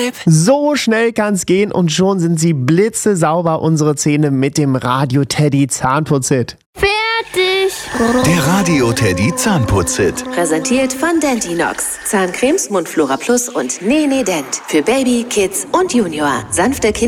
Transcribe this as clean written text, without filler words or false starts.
Tipp. So schnell kann's gehen und schon sind sie blitzesauber, unsere Zähne mit dem Radio Teddy Zahnputzhit. Fertig! Der Radio Teddy Zahnputzhit. Präsentiert von Dentinox. Zahncremes, Mundflora Plus und Nene Dent. Für Baby, Kids und Junior. Sanfte Kinder.